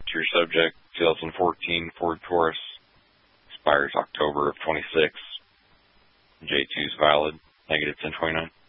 to your subject, 2014 Ford Taurus, expires October of 26. J2 is valid, negative 1029.